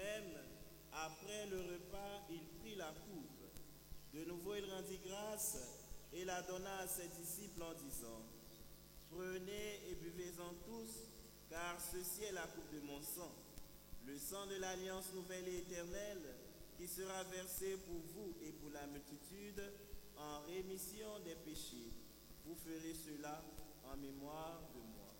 même, après le repas, il prit la coupe. De nouveau, il rendit grâce et la donna à ses disciples en disant, prenez et buvez-en tous, car ceci est la coupe de mon sang, le sang de l'alliance nouvelle et éternelle, qui sera versé pour vous et pour la multitude en rémission des péchés. Vous ferez cela en mémoire de moi.